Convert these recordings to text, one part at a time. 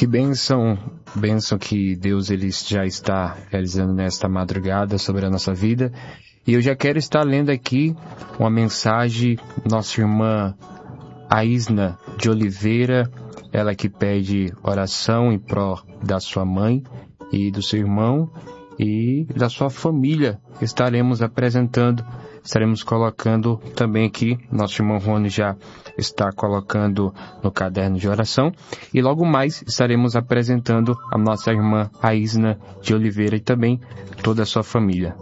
Que bênção que Deus ele já está realizando nesta madrugada sobre a nossa vida. E eu já quero estar lendo aqui uma mensagem, nossa irmã Aisna de Oliveira, ela que pede oração em pró da sua mãe e do seu irmão e da sua família. Estaremos colocando também aqui, nosso irmão Rony já está colocando no caderno de oração, e logo mais estaremos apresentando a nossa irmã Aisna de Oliveira e também toda a sua família.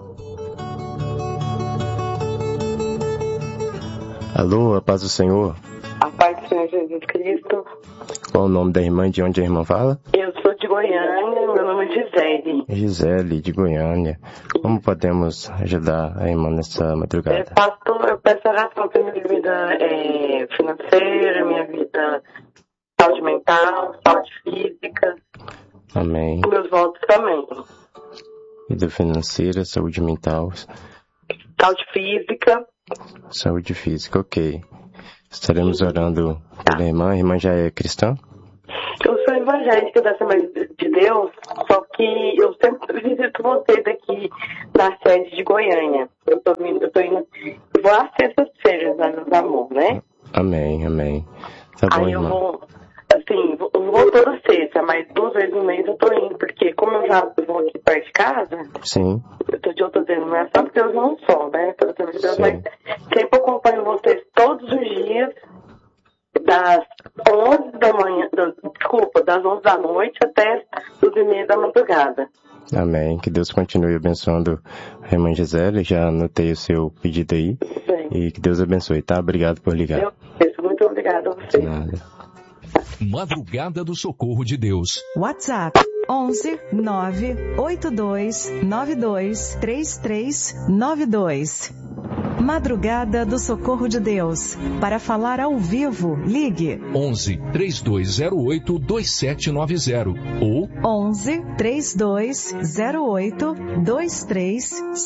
Alô, a paz do Senhor. A paz do Senhor Jesus Cristo. Qual o nome da irmã e de onde a irmã fala? Eu sou de Goiânia, meu nome é Gisele. Gisele, de Goiânia. Como podemos ajudar a irmã nessa madrugada? Pastor, eu peço oração pela minha vida financeira, minha vida saúde mental, saúde física. Amém. E meus votos também. Vida financeira, saúde mental. Saúde física. Saúde física, ok. Estaremos orando pela irmã. A irmã já é cristã? Eu sou evangélica da Assembleia de Deus, só que eu sempre visito vocês aqui na sede de Goiânia. Eu vou às sextas-feiras, meus amor, né? Amém, amém. Tá bom, aí irmã. Eu vou toda sexta, mas 2 vezes no mês eu tô indo, porque como eu já vou aqui perto de casa, Sim. eu tô dizendo, não é só porque Deus não sou, né? Pelo Deus, Sim. mas sempre eu acompanho vocês todos os dias, das 11 da manhã, das 11 da noite até as 2h30 da madrugada. Amém. Que Deus continue abençoando a irmã Gisele. Já anotei o seu pedido aí. Sim. E que Deus abençoe, tá? Obrigado por ligar. Muito obrigada a você. De nada. Madrugada do Socorro de Deus. WhatsApp 11 982 92 3392. Madrugada do Socorro de Deus. Para falar ao vivo, ligue 11 3208 2790 ou 11 3208 23